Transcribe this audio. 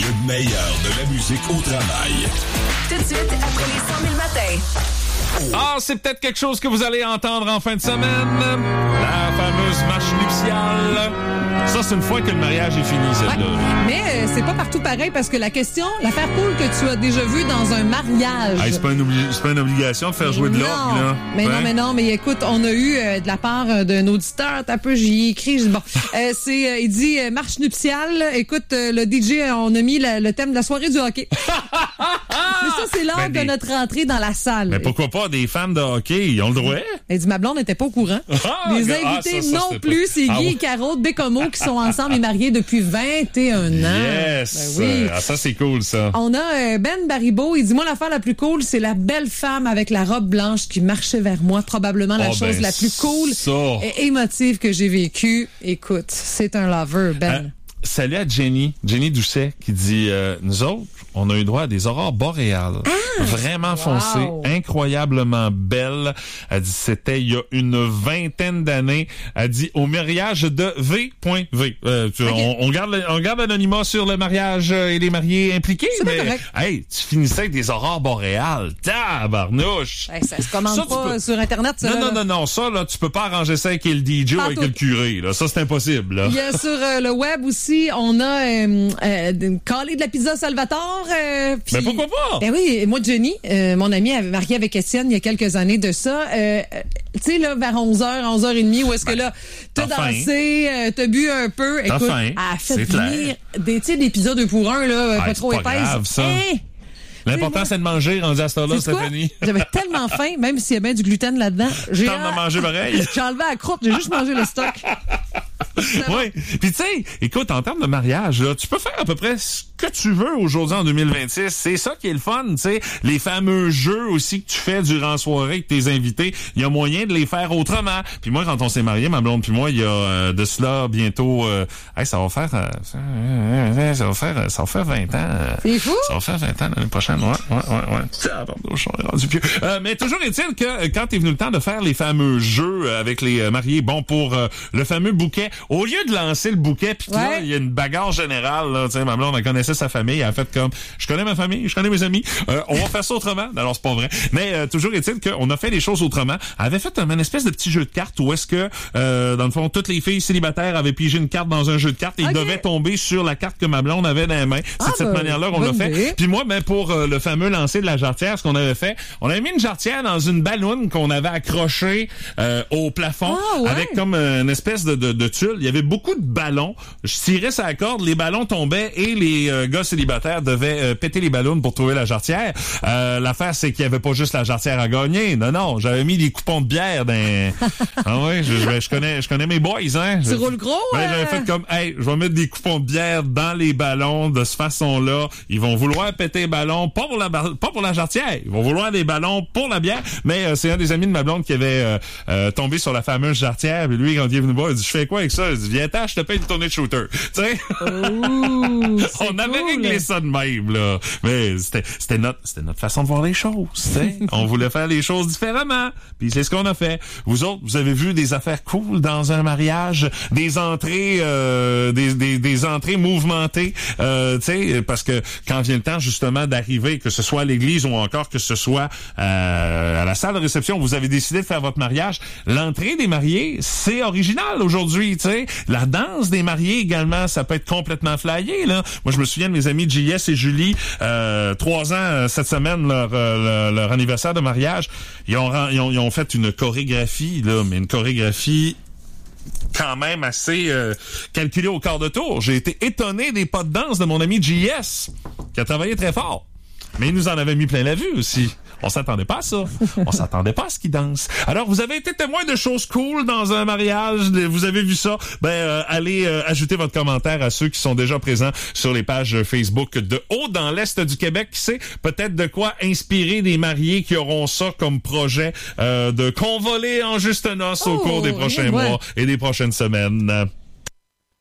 Le meilleur de la musique au travail. Tout de suite, après les 100 000 matins. Ah, c'est peut-être quelque chose que vous allez entendre en fin de semaine. La fameuse marche nuptiale. Ça, c'est une fois que le mariage est fini, celle-là. Ouais. Mais c'est pas partout pareil parce que l'affaire cool que tu as déjà vue dans un mariage. Hey, c'est pas une obligation de faire jouer de l'orgue, là. Mais écoute, on a eu de la part d'un auditeur, t'as peu, j'y ai écrit, bon. Il dit marche nuptiale. Écoute, le DJ, on a mis le thème de la soirée du hockey. Mais ça, c'est l'heure de notre entrée dans la salle. Mais pourquoi pas des fans de hockey? Ils ont le droit? Elle dit, ma blonde n'était pas au courant. Les invités non plus, c'est Guy et Caro de Bécomo qui sont ensemble et mariés depuis 21 ans. Yes! Ben oui. Ça, c'est cool, ça. On a Ben Baribeau, il dit, moi, l'affaire la plus cool, c'est la belle femme avec la robe blanche qui marchait vers moi. Probablement la chose la plus cool et émotive que j'ai vécue. Écoute, c'est un lover, Ben. Salut à Jenny Doucet, qui dit, nous autres, on a eu droit à des aurores boréales. Vraiment foncées, incroyablement belles. Elle dit, c'était il y a une 20aine d'années. Elle dit, au mariage de V.V. On garde l'anonymat sur le mariage et les mariés impliqués, mais hey, tu finissais avec des aurores boréales. Tabarnouche! Hey, ça se commande pas sur Internet, ça. Non, ça, là, tu peux pas arranger ça avec le DJ ou avec le curé, là. Ça, c'est impossible, là. Il y a sur le web aussi, on a calé de la pizza Salvatore. Mais pourquoi pas? Ben oui, moi, Jenny, mon amie, avait marié avec Étienne il y a quelques années de ça. Tu sais, là, vers 11h, 11h30, où est-ce que là, t'as dansé, t'as bu un peu. Écoute, elle a fait venir des pizzas 2 pour 1, là, pas trop épaisses. Grave, ça. L'important, c'est de manger, rendu à cette heure-là, Stéphanie. J'avais tellement faim, même s'il y a bien du gluten là-dedans. J'ai envie de manger pareil. J'ai enlevé la croûte, j'ai juste mangé le stock. Oui. Puis tu sais, écoute, en termes de mariage, là, tu peux faire à peu près ce que tu veux aujourd'hui en 2026. C'est ça qui est le fun, tu sais. Les fameux jeux aussi que tu fais durant la soirée avec tes invités, il y a moyen de les faire autrement. Puis moi, quand on s'est mariés, ma blonde puis moi, il y a de cela bientôt... ça va faire 20 ans. C'est fou! Ça va faire 20 ans l'année prochaine. Ouais. Pardon, je suis rendu pieux. Mais toujours est-il que quand est venu le temps de faire les fameux jeux avec les mariés, bon, pour le fameux bouquet, au lieu de lancer le bouquet, puis là, il y a une bagarre générale, là, tu sais, ma blonde, elle connaissait sa famille, elle a fait comme, je connais ma famille, je connais mes amis, on va faire ça autrement. Alors, c'est pas vrai. Mais toujours est-il qu'on a fait les choses autrement. Elle avait fait une espèce de petit jeu de cartes où est-ce que, dans le fond, toutes les filles célibataires avaient pigé une carte dans un jeu de cartes et ils devaient tomber sur la carte que ma blonde avait dans les mains. C'est de cette manière-là qu'on l'a fait. Puis moi, ben, pour le fameux lancer de la jarretière, ce qu'on avait fait, on avait mis une jarretière dans une balloune qu'on avait accrochée au plafond avec comme une espèce de tulle. Il y avait beaucoup de ballons. Je tirais sa corde, les ballons tombaient et les gars célibataires devaient péter les ballons pour trouver la jarretière. L'affaire, c'est qu'il y avait pas juste la jarretière à gagner. Non, j'avais mis des coupons de bière dans... Ah oui, je connais mes boys, hein. Tu roules gros? Ben, j'avais fait comme, hey, je vais mettre des coupons de bière dans les ballons de cette façon-là. Ils vont vouloir péter les ballons, pas pour la jarretière. Ils vont vouloir des ballons pour la bière. Mais c'est un des amis de ma blonde qui avait tombé sur la fameuse jarretière. Puis lui, quand il est venu me voir, il dit, je fais quoi avec ça? Il dit, viens-t'en, je te paye une tournée de shooter. Tu sais? On avait réglé ça de même, là. Mais c'était notre façon de voir les choses, tu sais. On voulait faire les choses différemment. Puis c'est ce qu'on a fait. Vous autres, vous avez vu des affaires cool dans un mariage, des entrées, des entrées mouvementées, tu sais, parce que quand vient le temps, justement, d'arriver, que ce soit à l'église ou encore que ce soit à la salle de réception, vous avez décidé de faire votre mariage, l'entrée des mariés, c'est original aujourd'hui, tu sais. La danse des mariés également, ça peut être complètement flyé, là. Moi, je me souviens de mes amis JS et Julie, 3 ans cette semaine, leur anniversaire de mariage. Ils ont fait une chorégraphie, là, mais une chorégraphie quand même assez calculée au quart de tour. J'ai été étonné des pas de danse de mon ami JS, qui a travaillé très fort. Mais il nous en avait mis plein la vue aussi. On s'attendait pas à ça. On s'attendait pas à ce qu'ils dansent. Alors, vous avez été témoin de choses cool dans un mariage. Vous avez vu ça. Ben, allez ajouter votre commentaire à ceux qui sont déjà présents sur les pages Facebook de Haut dans l'Est du Québec. Qui sait, peut-être de quoi inspirer des mariés qui auront ça comme projet de convoler en juste noces au cours des prochains mois et des prochaines semaines.